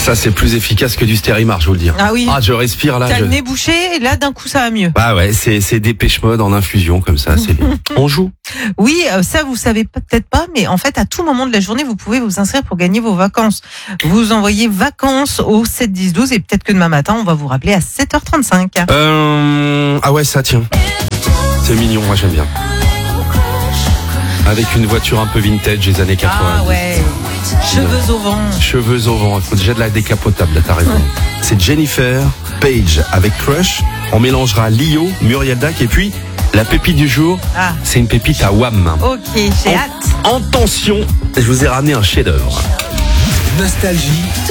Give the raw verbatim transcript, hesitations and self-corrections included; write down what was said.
Ça, c'est plus efficace que du Stérimar, je vous le dis. Ah oui. Ah, je respire là. T'as Je... le nez bouché et là d'un coup ça va mieux. Bah ouais, c'est, c'est Dépêche Mode en infusion comme ça. C'est bien. On joue. Oui, euh, ça vous savez peut-être pas, mais en fait à tout moment de la journée vous pouvez vous inscrire pour gagner vos vacances. Vous envoyez vacances au sept dix douze et peut-être que demain matin on va vous rappeler à sept heures trente-cinq. Euh... Ah ouais, ça tiens. C'est mignon, moi j'aime bien. Avec une voiture un peu vintage des années quatre-vingts. Ah ouais. Cheveux au vent. Cheveux au vent, il faut déjà de la décapotable, là, t'as raison. C'est Jennifer Page avec Crush. On mélangera Lio, Muriel Dac et puis la pépite du jour, Ah. c'est une pépite à Wham. Ok, j'ai hâte. En tension, je vous ai ramené un chef-d'œuvre. Nostalgie.